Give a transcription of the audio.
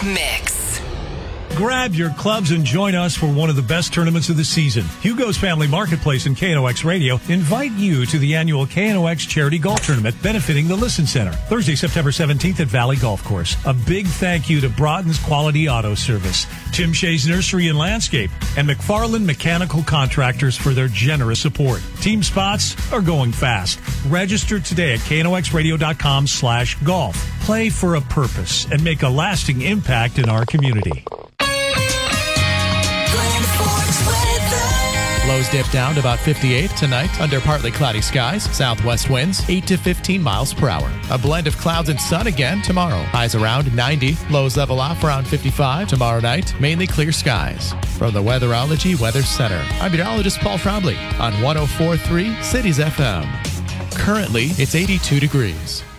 Mix. Grab your clubs and join us for one of the best tournaments of the season. Hugo's Family Marketplace and KNOX Radio invite you to the annual KNOX Charity Golf Tournament benefiting the Listen Center. Thursday, September 17th at Valley Golf Course. A big thank you to Broughton's Quality Auto Service, Tim Shea's Nursery and Landscape, and McFarland Mechanical Contractors for their generous support. Team spots are going fast. Register today at knoxradio.com/golf. Play for a purpose and make a lasting impact in our community. Lows dip down to about 58 tonight under partly cloudy skies. Southwest winds 8 to 15 miles per hour. A blend of clouds and sun again tomorrow. Highs around 90. Lows level off around 55. Tomorrow night, mainly clear skies. From the Weatherology Weather Center, I'm meteorologist Paul Trombley on 104.3 Cities FM. Currently, it's 82 degrees.